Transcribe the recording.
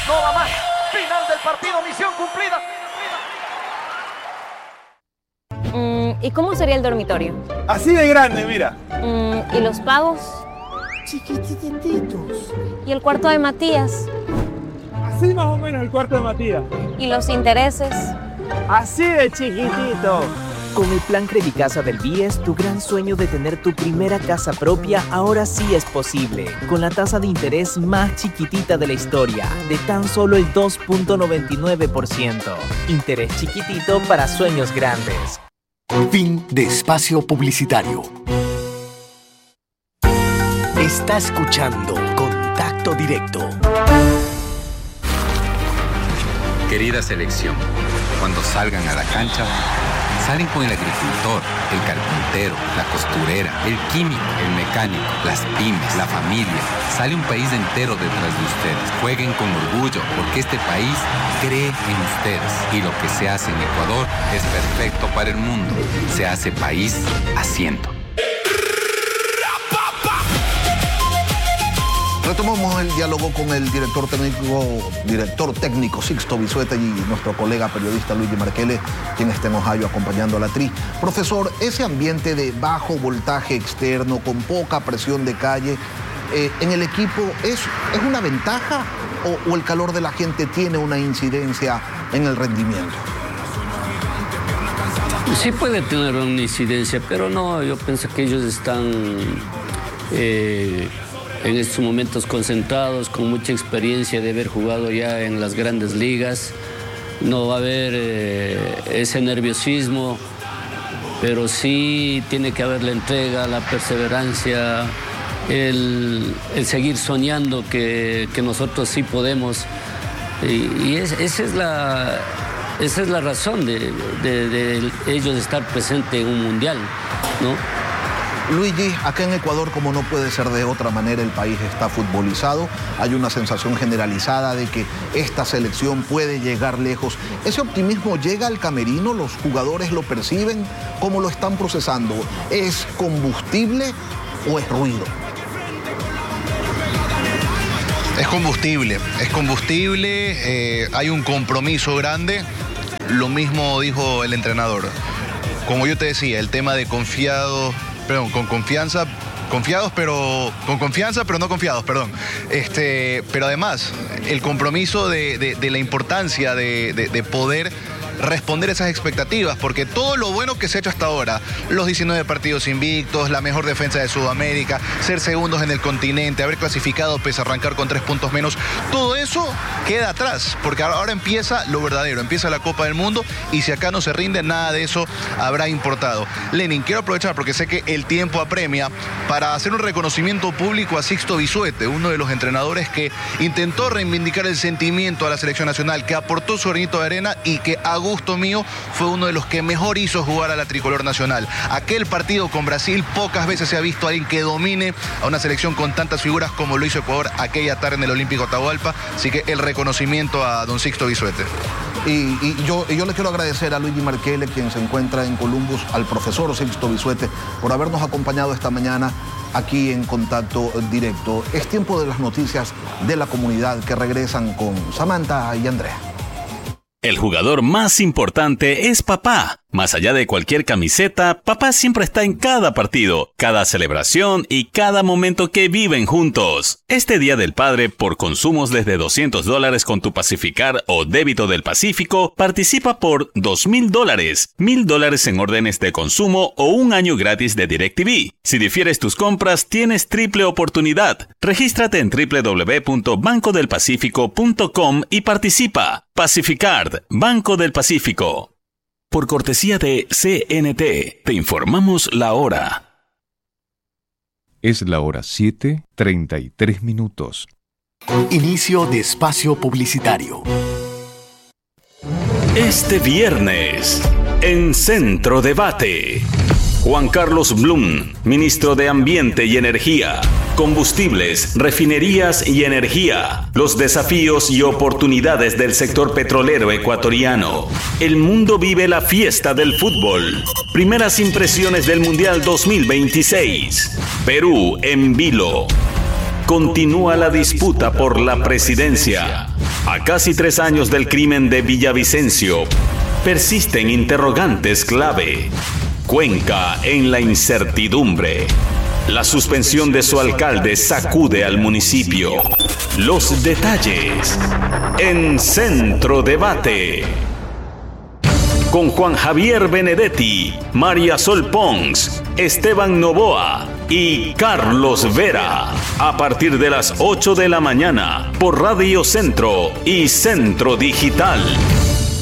No va más. Final del partido, misión cumplida. ¿Y cómo sería el dormitorio? Así de grande, mira. ¿Y los pagos? Chiquitititos. ¿Y el cuarto de Matías? Así más o menos el cuarto de Matías. ¿Y los intereses? Así de chiquitito. Con el plan Credicasa del BIES, tu gran sueño de tener tu primera casa propia ahora sí es posible. Con la tasa de interés más chiquitita de la historia, de tan solo el 2.99%. Interés chiquitito para sueños grandes. Fin de espacio publicitario. Está escuchando Contacto Directo. Querida selección, cuando salgan a la cancha, salen con el agricultor, el carpintero, la costurera, el químico, el mecánico, las pymes, la familia. Sale un país entero detrás de ustedes. Jueguen con orgullo, porque este país cree en ustedes. Y lo que se hace en Ecuador es perfecto para el mundo. Se hace país haciendo. Retomamos el diálogo con el director técnico Sixto Bisuete y nuestro colega periodista Luigi Marchele, quien está en Ohio acompañando a la Tri. Profesor, ese ambiente de bajo voltaje externo, con poca presión de calle, en el equipo, ¿es una ventaja o el calor de la gente tiene una incidencia en el rendimiento? Sí puede tener una incidencia, pero no, yo pienso que ellos están en estos momentos concentrados, con mucha experiencia de haber jugado ya en las grandes ligas. No va a haber ese nerviosismo, pero sí tiene que haber la entrega, la perseverancia, el seguir soñando que nosotros sí podemos. Y esa es la razón de ellos estar presentes en un mundial, ¿no? Luigi, acá en Ecuador, como no puede ser de otra manera, el país está futbolizado. Hay una sensación generalizada de que esta selección puede llegar lejos. ¿Ese optimismo llega al camerino? ¿Los jugadores lo perciben? ¿Cómo lo están procesando? ¿Es combustible o es ruido? Es combustible, hay un compromiso grande. Lo mismo dijo el entrenador. Como yo te decía, el tema de confiados, pero no confiados, perdón. Pero además, el compromiso de la importancia de poder responder esas expectativas, porque todo lo bueno que se ha hecho hasta ahora, los 19 partidos invictos, la mejor defensa de Sudamérica, ser segundos en el continente, haber clasificado pese a arrancar con 3 puntos menos, todo eso queda atrás, porque ahora empieza lo verdadero, empieza la Copa del Mundo, y si acá no se rinde, nada de eso habrá importado. Lenin, quiero aprovechar, porque sé que el tiempo apremia, para hacer un reconocimiento público a Sixto Bisuete, uno de los entrenadores que intentó reivindicar el sentimiento a la selección nacional, que aportó su granito de arena y que a gusto mío fue uno de los que mejor hizo jugar a la tricolor nacional. Aquel partido con Brasil, pocas veces se ha visto a alguien que domine a una selección con tantas figuras como lo hizo Ecuador aquella tarde en el Olímpico Atahualpa, así que el reconocimiento a don Sixto Bisuete. Y yo le quiero agradecer a Luigi Marchele, quien se encuentra en Columbus, al profesor Sixto Bisuete, por habernos acompañado esta mañana aquí en Contacto Directo. Es tiempo de las noticias de la comunidad que regresan con Samantha y Andrea. El jugador más importante es papá. Más allá de cualquier camiseta, papá siempre está en cada partido, cada celebración y cada momento que viven juntos. Este Día del Padre, por consumos desde $200 con tu Pacificar o Débito del Pacífico, participa por $2,000, $1,000 en órdenes de consumo o un año gratis de DirecTV. Si difieres tus compras, tienes triple oportunidad. Regístrate en www.bancodelpacifico.com y participa. Pacificard, Banco del Pacífico. Por cortesía de CNT, te informamos la hora. Es la hora 7:33. Inicio de espacio publicitario. Este viernes, en Centro Debate, Juan Carlos Blum, ministro de Ambiente y Energía, combustibles, refinerías y energía, los desafíos y oportunidades del sector petrolero ecuatoriano. El mundo vive la fiesta del fútbol. Primeras impresiones del Mundial 2026. Perú en vilo. Continúa la disputa por la presidencia. A casi 3 años del crimen de Villavicencio, persisten interrogantes clave. Cuenca en la incertidumbre. La suspensión de su alcalde sacude al municipio. Los detalles en Centro Debate. Con Juan Javier Benedetti, María Sol Pons, Esteban Novoa y Carlos Vera. A partir de las 8 de la mañana por Radio Centro y Centro Digital.